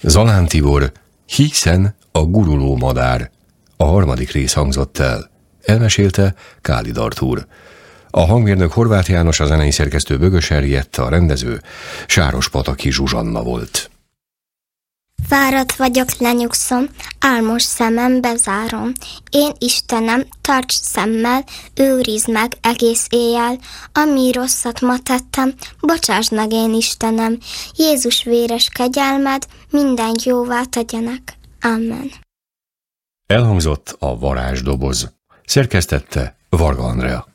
Zalán Tibor, Hiszen a guruló madár. A harmadik rész hangzott el. Elmesélte Kálid Artúr. A hangmérnök Horváth János, a zenei szerkesztő Bögös Henrietta, a rendező Sárospataki Zsuzsanna volt. Fáradt vagyok, lenyugszom, álmos szemem bezárom. Én Istenem, tarts szemmel, őrizd meg egész éjjel. Ami rosszat ma tettem, bocsásd meg én Istenem. Jézus véres kegyelmed minden jóvá tegyenek. Amen. Elhangzott a varázsdoboz. Szerkesztette Varga Andrea.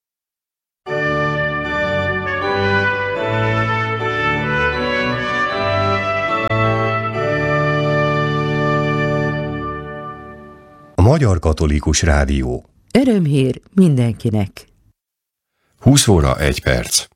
Magyar Katolikus Rádió. Örömhír mindenkinek. 20 óra 1 perc.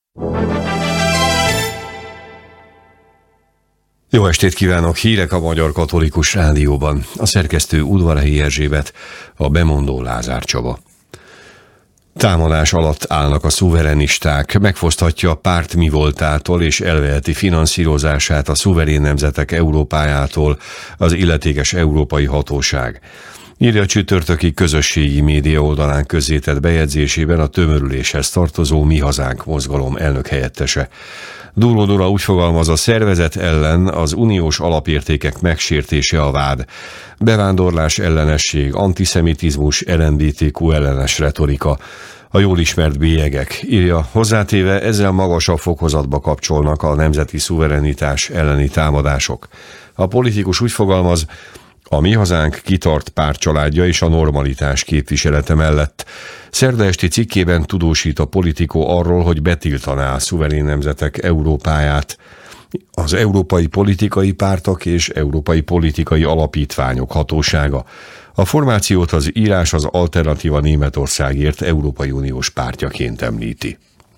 Jó estét kívánok! Hírek a Magyar Katolikus Rádióban. A szerkesztő Udvarhelyi Erzsébet, a bemondó Lázár Csaba. Támadás alatt állnak a szuverenisták, megfoszthatja a párt mivoltától és elveheti finanszírozását a szuverén nemzetek Európájától az illetékes európai hatóság. Írja csütörtöki közösségi média oldalán közzétett bejegyzésében a tömörüléshez tartozó Mi Hazánk mozgalom elnökhelyettese. Dúró Dóra úgy fogalmaz, a szervezet ellen az uniós alapértékek megsértése a vád. Bevándorlás ellenesség, antiszemitizmus, LMBTQ ellenes retorika, a jól ismert bélyegek, írja, hozzátéve ezzel magasabb fokozatba kapcsolnak a nemzeti szuverenitás elleni támadások. A politikus úgy fogalmaz, a Mi Hazánk kitart pártcsaládja és a normalitás képviselete mellett. Szerda esti cikkében tudósít a Politico arról, hogy betiltaná a szuverén nemzetek Európáját. Az európai politikai pártok és európai politikai alapítványok hatósága. A formációt az írás az Alternatíva Németországért Európai Uniós pártjaként említi.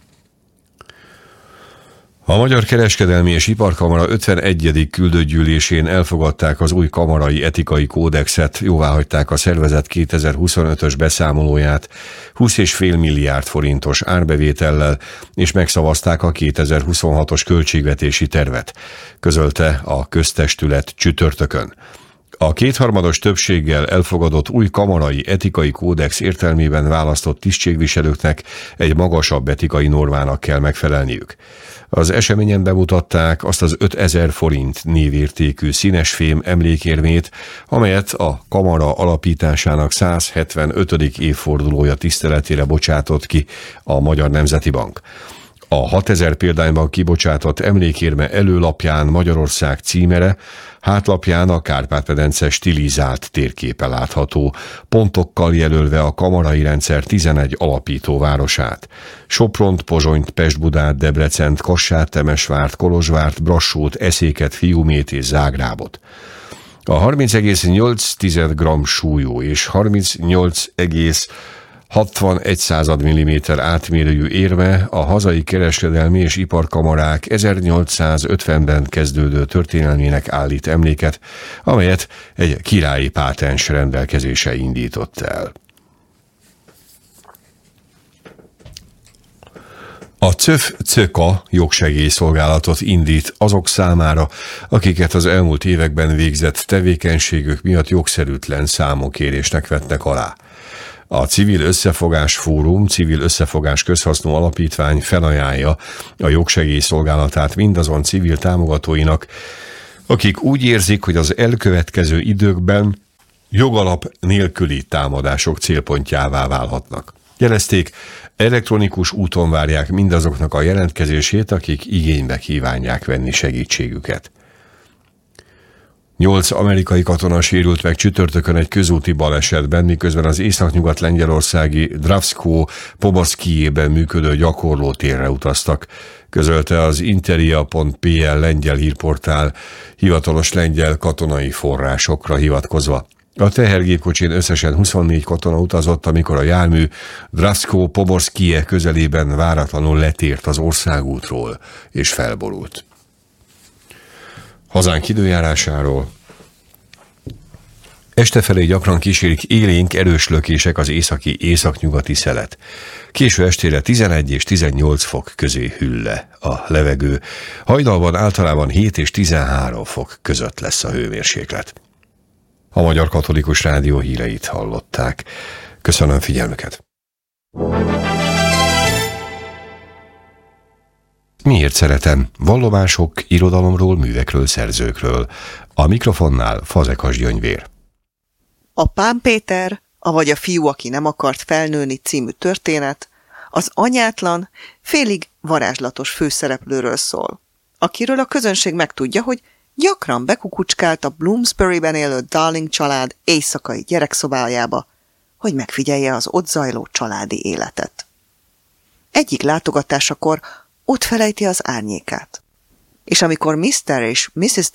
A Magyar Kereskedelmi és Iparkamara 51. küldőgyűlésén elfogadták az új kamarai etikai kódexet, jóváhagyták a szervezet 2025-ös beszámolóját 20,5 milliárd forintos árbevétellel, és megszavazták a 2026-os költségvetési tervet, közölte a köztestület csütörtökön. A kétharmados többséggel elfogadott új kamarai etikai kódex értelmében választott tisztségviselőknek egy magasabb etikai normának kell megfelelniük. Az eseményen bemutatták azt az 5000 forint névértékű színesfém emlékérmét, amelyet a kamara alapításának 175. évfordulója tiszteletére bocsátott ki a Magyar Nemzeti Bank. A 6000 példányban kibocsátott emlékérme előlapján Magyarország címere, hátlapján a Kárpát-medence stilizált térképe látható, pontokkal jelölve a kamarai rendszer 11 alapító városát. Sopront, Pozsonyt, Pest-Budát, Debrecent, Kassát, Temesvárt, Kolozsvárt, Brassót, Eszéket, Fiumét és Zágrábot. A 30,8 g súlyú és 38,61 mm átmérőjű érme a hazai kereskedelmi és iparkamarák 1850-ben kezdődő történelmének állít emléket, amelyet egy királyi pátens rendelkezése indított el. A CÖF-CÖKA jogsegélyszolgálatot indít azok számára, akiket az elmúlt években végzett tevékenységük miatt jogszerűtlen számokérésnek vettek alá. A Civil Összefogás Fórum, Civil Összefogás Közhasznú Alapítvány felajánlja a jogsegélyszolgálatát mindazon civil támogatóinak, akik úgy érzik, hogy az elkövetkező időkben jogalap nélküli támadások célpontjává válhatnak. Jelezték, elektronikus úton várják mindazoknak a jelentkezését, akik igénybe kívánják venni segítségüket. 8 amerikai katona sérült meg csütörtökön egy közúti balesetben, miközben az északnyugat lengyelországi Drawsko-Poboszkijében működő gyakorlótérre utaztak, közölte az interia.pl lengyel hírportál hivatalos lengyel katonai forrásokra hivatkozva. A tehergépkocsin összesen 24 katona utazott, amikor a jármű Drawsko-Poboszkije közelében váratlanul letért az országútról és felborult. Hazánk időjárásáról. Este felé gyakran kísérik élénk, erős lökések az északi-északnyugati szelet. Késő estére 11 és 18 fok közé hűl le a levegő. Hajnalban általában 7 és 13 fok között lesz a hőmérséklet. A Magyar Katolikus Rádió híreit hallották. Köszönöm figyelmüket! Miért szeretem? Vallomások, irodalomról, művekről, szerzőkről. A mikrofonnál Fazekas Gyöngyvér. A Pán Péter, avagy a fiú, aki nem akart felnőni című történet az anyátlan, félig varázslatos főszereplőről szól, akiről a közönség megtudja, hogy gyakran bekukucskált a Bloomsburyben élő Darling család éjszakai gyerekszobájába, hogy megfigyelje az ott zajló családi életet. Egyik látogatásakor ott felejti az árnyékát, és amikor Mr. és Mrs.